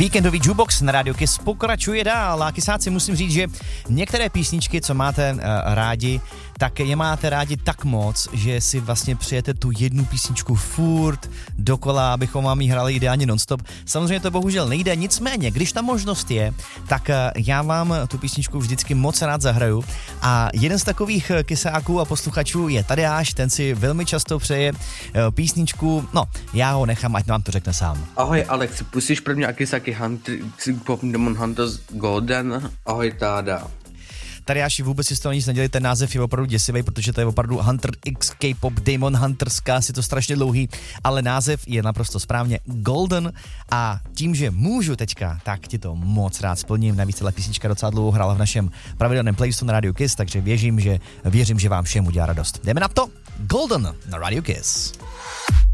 Víkendový jukebox na Radio Kiss pokračuje dál a kysáci musím říct, že některé písničky, co máte rádi, tak je máte rádi tak moc, že si vlastně přijete tu jednu písničku furt dokola, abychom vám ji hráli ideálně nonstop. Samozřejmě to bohužel nejde, nicméně, když ta možnost je, tak já vám tu písničku vždycky moc rád zahraju a jeden z takových kysáků a posluchačů je Tadeáš, ten si velmi často přeje písničku, no, já ho nechám, ať vám to řekne sám. Ahoj Alex, pustíš pro mě aký Pop Demon Hunters Golden? Ahoj Táda. Tadeáši, vůbec si z toho nic nedělej, ten název je opravdu děsivý, protože to je opravdu Hunter X K-pop Demon Hunterska, si to strašně dlouhý, ale název je naprosto správně Golden a tím, že můžu teďka, tak ti to moc rád splním. Navíc celá písnička docela dlouho hrála v našem pravidelném playlistu na Radio Kiss, takže věřím, že vám všem udělá radost. Jdeme na to, Golden na Radio Kiss.